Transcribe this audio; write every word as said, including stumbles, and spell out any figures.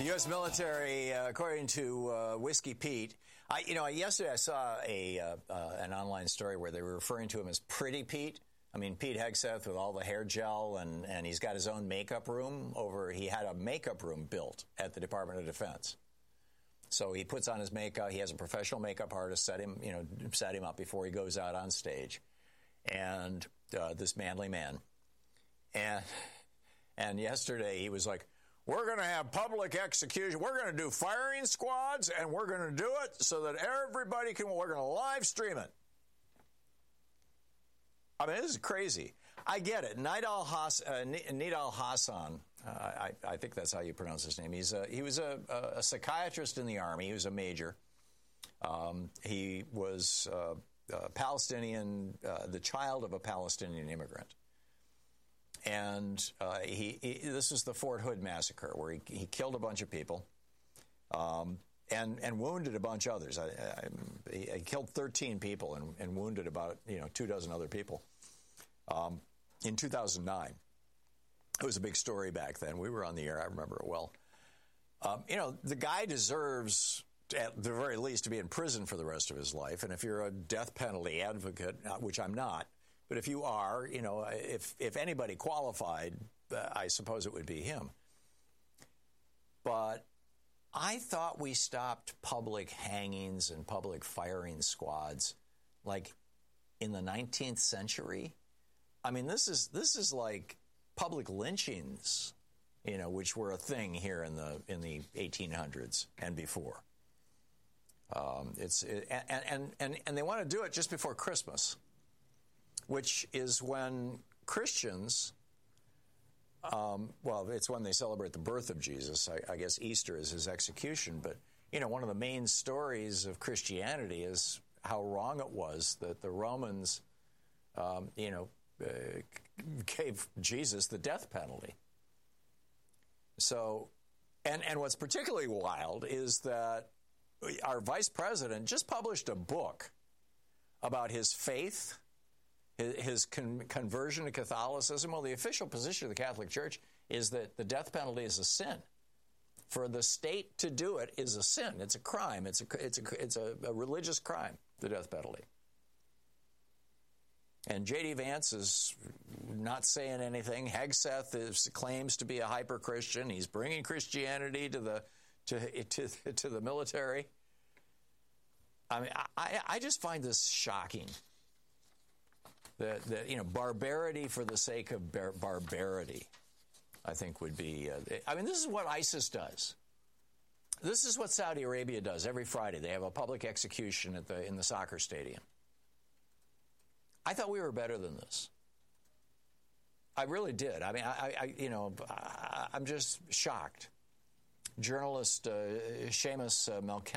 The U S military, uh, according to uh, Whiskey Pete, I, you know, yesterday I saw a uh, uh, an online story where they were referring to him as Pretty Pete. I mean, Pete Hegseth with all the hair gel, and, and he's got his own makeup room over. He had a makeup room built at the Department of Defense. So he puts on his makeup. He has a professional makeup artist set him, you know, set him up before he goes out on stage, and uh, this manly man. And and yesterday he was like, we're going to have public execution. We're going to do firing squads, and we're going to do it so that everybody can, we're going to live stream it. I mean, this is crazy. I get it. Nidal Hass, uh, Nidal Hasan, uh, I, I think that's how you pronounce his name. He's a, he was a, a psychiatrist in the Army. He was a major. Um, he was uh, a Palestinian, uh, the child of a Palestinian immigrant. And uh, he, he, this is the Fort Hood massacre, where he, he killed a bunch of people um, and and wounded a bunch of others. I, I, he, he killed thirteen people and, and wounded about you know two dozen other people. Um, in two thousand nine, it was a big story back then. We were on the air. I remember it well. Um, you know, the guy deserves, at the very least, to be in prison for the rest of his life. And if you're a death penalty advocate, which I'm not. But if you are, you know, if if anybody qualified, uh, I suppose it would be him. But I thought we stopped public hangings and public firing squads like in the nineteenth century. I mean, this is this is like public lynchings, you know, which were a thing here in the in the eighteen hundreds and before. Um, it's it, and, and and and they want to do it just before Christmas, which is when Christians, um, well, it's when they celebrate the birth of Jesus. I, I guess Easter is his execution. But, you know, one of the main stories of Christianity is how wrong it was that the Romans, um, you know, uh, gave Jesus the death penalty. So, and, and what's particularly wild is that our vice president just published a book about his faith, his con- conversion to Catholicism. Well, the official position of the Catholic Church is that the death penalty is a sin. For the state to do it is a sin. It's a crime. It's a it's a it's a, a religious crime, the death penalty. And J D Vance is not saying anything. Hegseth is, claims to be a hyper Christian. He's bringing Christianity to the to to to the military. I mean, I I just find this shocking. The, the, you know, barbarity for the sake of bar- barbarity, I think would be, uh, I mean, this is what ISIS does. This is what Saudi Arabia does every Friday. They have a public execution at the in the soccer stadium. I thought we were better than this. I really did. I mean, I, I you know, I, I'm just shocked. Journalist uh, Seamus uh, Malken